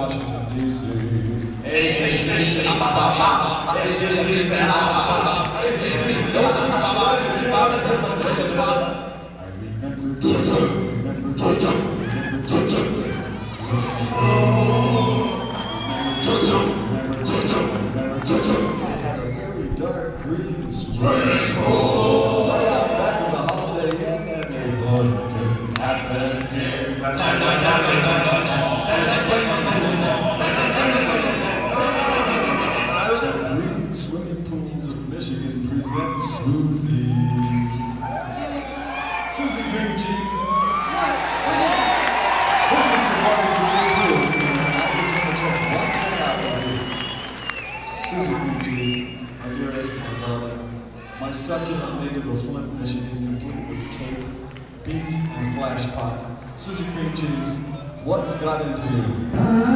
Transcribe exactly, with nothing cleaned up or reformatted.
Washington, D C A C D C, ba ba ba. A C D C, ba ba ba. A C D C, ba ba ba. I remember Toto, remember Toto, remember Toto. Remember Toto, remember Toto, remember Toto. I had a very dark green swimming pool. Right out back of the Holiday Inn, and they thought it couldn't happen here. Green Swimming Pools of Michigan presents Susie. Susie Cream Cheese. This is the voice of the pool. I just want to check one thing out with you. Susie Cream Cheese, my dearest, my darling, my succulent native of Flint, Michigan, complete with cape, beak, and flash pot. Susie Cream Cheese, what's got into you?